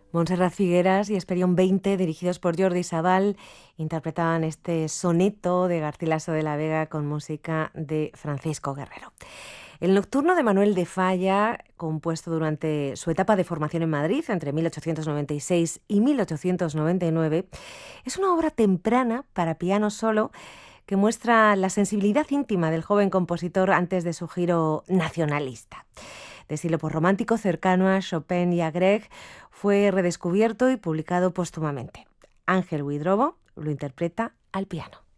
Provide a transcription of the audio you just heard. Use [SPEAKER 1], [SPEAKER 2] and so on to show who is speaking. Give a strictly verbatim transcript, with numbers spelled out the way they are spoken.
[SPEAKER 1] Montserrat Figueras y Esperión veinte, dirigidos por Jordi Sabal, interpretaban este soneto de Garcilaso de la Vega con música de Francisco Guerrero. El Nocturno de Manuel de Falla, compuesto durante su etapa de formación en Madrid entre mil ochocientos noventa y seis y mil ochocientos noventa y nueve, es una obra temprana para piano solo que muestra la sensibilidad íntima del joven compositor antes de su giro nacionalista. De estilo romántico cercano a Chopin y a Grieg, fue redescubierto y publicado póstumamente. Ángel Huidrobo lo interpreta al piano.